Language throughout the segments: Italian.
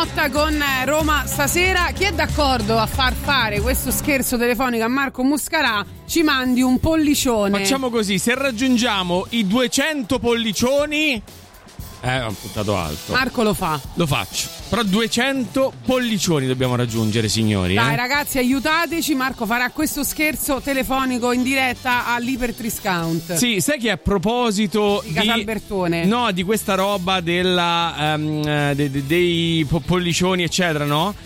Motta con Roma stasera. Chi è d'accordo a far fare questo scherzo telefonico a Marco Muscarà ci mandi un pollicione. Facciamo così, se raggiungiamo i 200 pollicioni ho puntato alto. Marco lo fa. Lo faccio. Però 200 pollicioni dobbiamo raggiungere, signori. Dai ragazzi, aiutateci. Marco farà questo scherzo telefonico in diretta all'Ipertriscount. Sì, sai che a proposito di Casalbertone. No, di questa roba della dei pollicioni eccetera, no?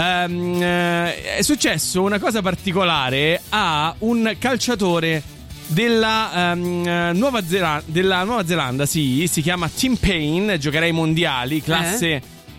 È successo una cosa particolare a un calciatore della Nuova Zelanda, sì, si chiama Tim Payne, giocherà ai mondiali, classe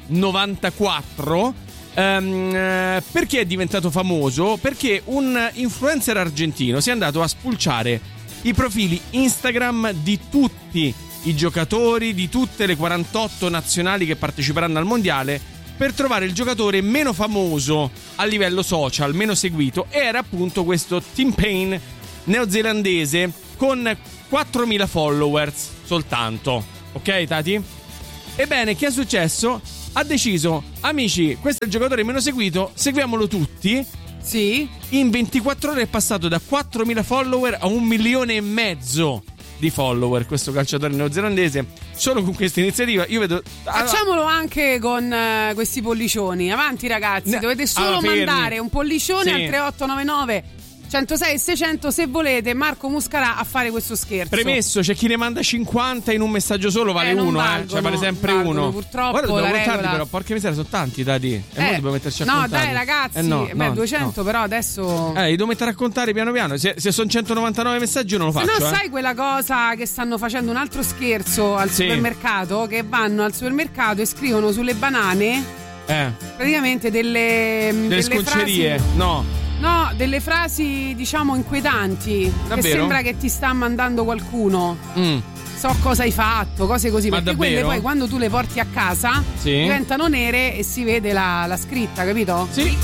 94. Perché è diventato famoso? Perché un influencer argentino si è andato a spulciare i profili Instagram di tutti i giocatori di tutte le 48 nazionali che parteciperanno al mondiale per trovare il giocatore meno famoso a livello social, meno seguito, e era appunto questo Tim Payne neozelandese con 4.000 followers soltanto. Ok, Tati? Ebbene, che è successo? Ha deciso, amici, questo è il giocatore meno seguito, seguiamolo tutti. Sì. In 24 ore è passato da 4.000 follower a 1,5 milioni di follower, questo calciatore neozelandese. Solo con questa iniziativa io vedo. Facciamolo anche con questi pollicioni. Avanti ragazzi, dovete solo mandare un pollicione al 3899 106 600 se volete Marco Muscarà a fare questo scherzo. Premesso, c'è chi ne manda 50 in un messaggio solo, vale uno, cioè vale sempre uno. Purtroppo guarda, dobbiamo la contarli regola... però, porca miseria, sono tanti dati. E noi dobbiamo metterci a contare. No, dai ragazzi, 200 però adesso li devo mettere a contare piano piano. Se sono 199 messaggi io non lo faccio. Se no, sai quella cosa che stanno facendo un altro scherzo al supermercato, che vanno al supermercato e scrivono sulle banane praticamente delle sconcerie, frasi... No, delle frasi diciamo inquietanti. Davvero? Che sembra che ti sta mandando qualcuno. So cosa hai fatto, cose così. Ma perché davvero? Quelle poi quando tu le porti a casa diventano nere e si vede la scritta, capito? Sì.